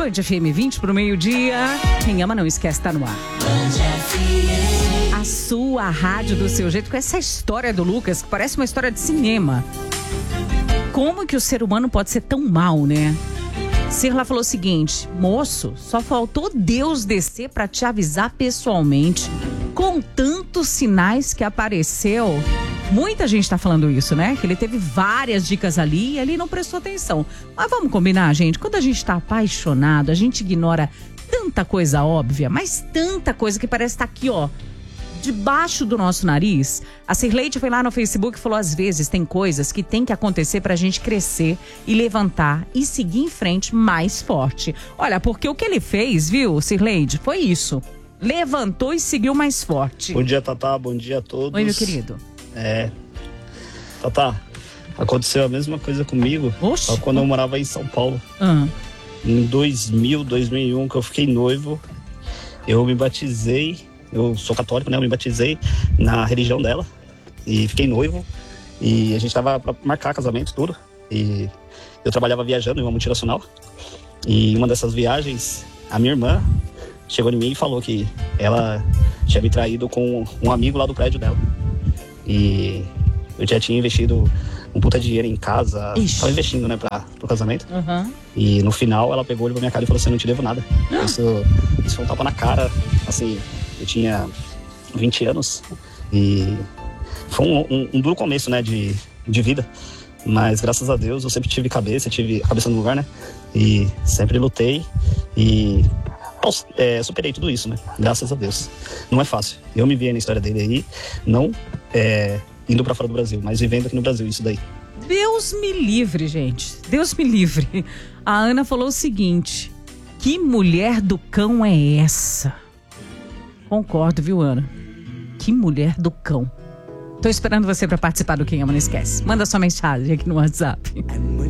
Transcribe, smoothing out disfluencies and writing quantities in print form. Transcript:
Band FM 20 pro meio-dia. Quem ama não esquece, tá no ar. A sua rádio do seu jeito, com essa história do Lucas, que parece uma história de cinema. Como que o ser humano pode ser tão mal, né? Cirla falou o seguinte: moço, só faltou Deus descer pra te avisar pessoalmente. Com tantos sinais que apareceu. Muita gente tá falando isso, né? Que ele teve várias dicas ali e ele não prestou atenção. Mas vamos combinar, gente? Quando a gente tá apaixonado, a gente ignora tanta coisa óbvia, mas tanta coisa que parece estar aqui, ó, debaixo do nosso nariz. A Cirleide foi lá no Facebook e falou: às vezes tem coisas que tem que acontecer pra gente crescer e levantar e seguir em frente mais forte. Olha, porque o que ele fez, viu, Cirleide, foi isso. Levantou e seguiu mais forte. Bom dia, Tatá. Bom dia a todos. Oi, meu querido. Tatá, aconteceu a mesma coisa comigo. Oxe. Só quando eu morava em São Paulo. Em 2001, que eu fiquei noivo, eu me batizei. Eu sou católico, né? Eu me batizei na religião dela e fiquei noivo. E a gente tava pra marcar casamento, tudo. E eu trabalhava viajando em uma multinacional. E em uma dessas viagens, a minha irmã chegou em mim e falou que ela tinha me traído com um amigo lá do prédio dela. E eu já tinha investido um puta dinheiro em casa. Ixi. Tava investindo, né, pro casamento. E no final ela pegou, olhou pra minha cara e falou assim: eu não te devo nada. Isso foi um tapa na cara. Assim, eu tinha 20 anos e foi um duro começo, né, de vida. Mas graças a Deus eu sempre tive a cabeça no lugar, né? E sempre lutei e superei tudo isso, né? Graças a Deus. Não é fácil. Eu me vi na história dele aí, não indo pra fora do Brasil, mas vivendo aqui no Brasil, isso daí. Deus me livre, gente. Deus me livre. A Ana falou o seguinte: que mulher do cão é essa? Concordo, viu, Ana? Que mulher do cão. Tô esperando você pra participar do Quem Ama Não Esquece. Manda sua mensagem aqui no WhatsApp.